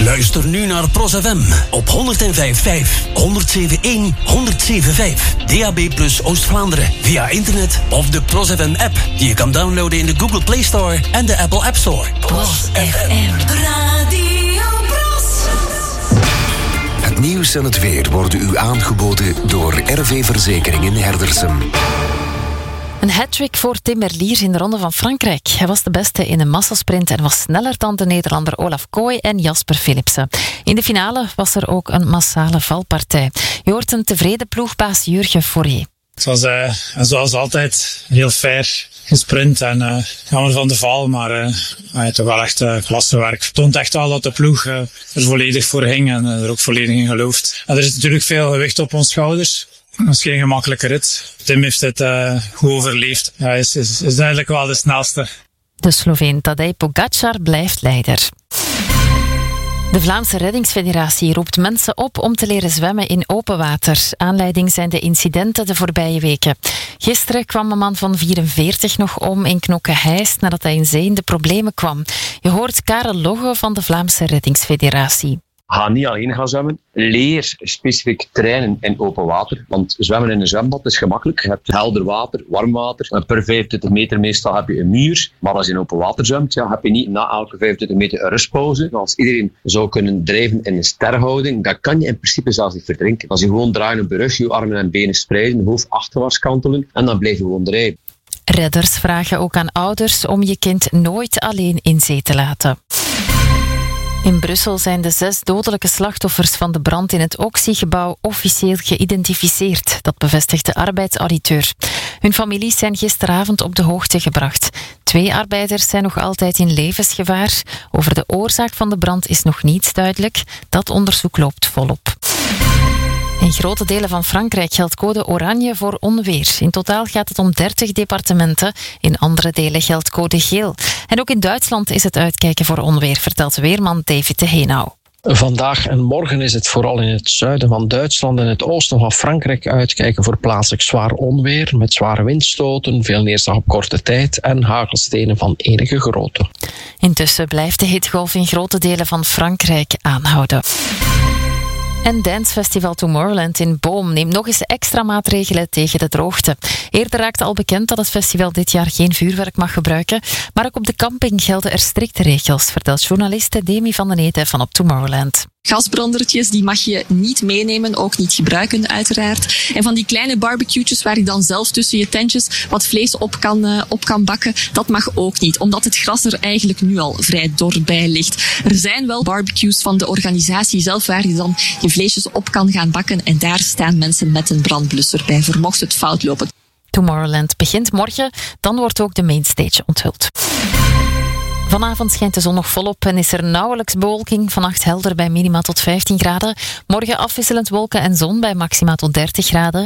Luister nu naar Pros FM op 105.5, 107.1, 107.5. DAB+ Oost-Vlaanderen via internet of de Pros FM app die je kan downloaden in de Google Play Store en de Apple App Store. Pros FM Radio Pros. Het nieuws en het weer worden u aangeboden door RV Verzekeringen Herdersum. Een hat-trick voor Tim Merlier in de Ronde van Frankrijk. Hij was de beste in een massasprint en was sneller dan de Nederlander Olaf Kooi en Jasper Philipsen. In de finale was er ook een massale valpartij. Je hoort een tevreden ploegbaas Jurgen Fourier. Het was zoals altijd heel fair gesprint en jammer van de val, maar toch wel echt klassewerk. Het toont echt wel dat de ploeg er volledig voor ging en er ook volledig in gelooft. En er is natuurlijk veel gewicht op ons schouders. Dat is geen gemakkelijke rit. Tim heeft het goed overleefd. Hij is duidelijk wel de snelste. De Sloveen Tadej Pogačar blijft leider. De Vlaamse Reddingsfederatie roept mensen op om te leren zwemmen in open water. Aanleiding zijn de incidenten de voorbije weken. Gisteren kwam een man van 44 nog om in Knokke-Heist nadat hij in zee in de problemen kwam. Je hoort Karel Logge van de Vlaamse Reddingsfederatie. Ga niet alleen gaan zwemmen. Leer specifiek trainen in open water. Want zwemmen in een zwembad is gemakkelijk. Je hebt helder water, warm water. Per 25 meter meestal heb je een muur. Maar als je in open water zwemt, heb je niet na elke 25 meter een rustpauze. Als iedereen zou kunnen drijven in een sterhouding, dan kan je in principe zelfs niet verdrinken. Als je gewoon draaien op je rug, je armen en benen spreiden, hoofd achterwaarts kantelen en dan blijf je gewoon drijven. Redders vragen ook aan ouders om je kind nooit alleen in zee te laten. In Brussel zijn de 6 dodelijke slachtoffers van de brand in het Oxy-gebouw officieel geïdentificeerd. Dat bevestigt de arbeidsauditeur. Hun families zijn gisteravond op de hoogte gebracht. 2 arbeiders zijn nog altijd in levensgevaar. Over de oorzaak van de brand is nog niets duidelijk. Dat onderzoek loopt volop. In grote delen van Frankrijk geldt code oranje voor onweer. In totaal gaat het om 30 departementen. In andere delen geldt code geel. En ook in Duitsland is het uitkijken voor onweer, vertelt weerman David de Heenau. Vandaag en morgen is het vooral in het zuiden van Duitsland en het oosten van Frankrijk uitkijken voor plaatselijk zwaar onweer met zware windstoten, veel neerslag op korte tijd en hagelstenen van enige grootte. Intussen blijft de hittegolf in grote delen van Frankrijk aanhouden. En Dancefestival Tomorrowland in Boom neemt nog eens extra maatregelen tegen de droogte. Eerder raakte al bekend dat het festival dit jaar geen vuurwerk mag gebruiken, maar ook op de camping gelden er strikte regels, vertelt journaliste Demi van den Eten van op Tomorrowland. Gasbrandertjes, die mag je niet meenemen, ook niet gebruiken uiteraard. En van die kleine barbecue'tjes waar je dan zelf tussen je tentjes wat vlees op kan bakken, dat mag ook niet, omdat het gras er eigenlijk nu al vrij dor bij ligt. Er zijn wel barbecues van de organisatie zelf waar je dan je vleesjes op kan gaan bakken en daar staan mensen met een brandblusser bij, voor mocht het fout lopen. Tomorrowland begint morgen, dan wordt ook de mainstage onthuld. Vanavond schijnt de zon nog volop en is er nauwelijks bewolking. Vannacht helder bij minima tot 15 graden. Morgen afwisselend wolken en zon bij maxima tot 30 graden.